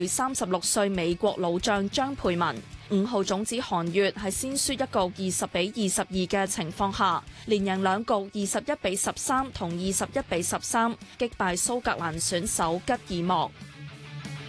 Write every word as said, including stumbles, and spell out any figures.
三十六歲美國老將張培文。五號種子韓越喺先輸一局二十比二十二嘅情況下，連贏兩局二十一比十三同二十一比十三擊敗蘇格蘭選手吉爾莫。